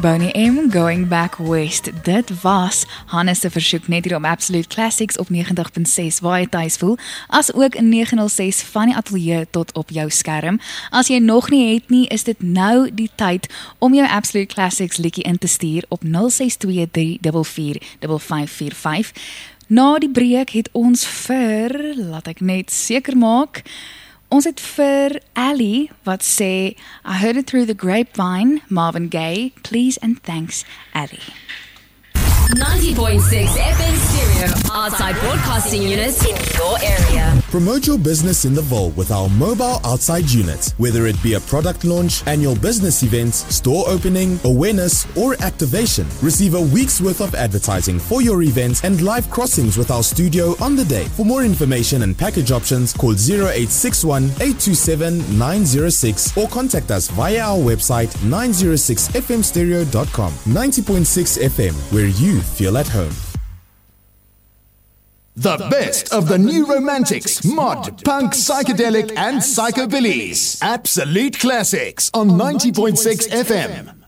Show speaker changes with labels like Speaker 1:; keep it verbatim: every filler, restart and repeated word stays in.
Speaker 1: Boney M, Going Back West. Dit was Hannes se versoek net hier op Absolute Classics op negentig punt ses waar jy tuis voel, as ook in nege nul ses van die ateljee tot op jou skerm. As jy nog nie het nie, is dit nou die tyd om jou Absolute Classics liedjie in te stuur op nul ses twee drie vier vier vyf vyf vier vyf. Na die breek het ons vir, laat ek net seker maak, ons het vir Ali wat sê, I heard it through the grapevine, Marvin Gaye, please and thanks, Ali.
Speaker 2: ninety point six F M Stereo, outside broadcasting units in your area.
Speaker 3: Promote your business in the Vaal with our mobile outside unit. Whether it be a product launch, annual business events, store opening, awareness, or activation, receive a week's worth of advertising for your events and live crossings with our studio on the day. For more information and package options, call zero eight six one, eight two seven, nine zero six or contact us via our website nine oh six f m stereo dot com. ninety point six F M, where you feel at home.
Speaker 4: The best of the new romantics, mod, punk, psychedelic and psychobillies. Absolute Classics on ninety point six F M.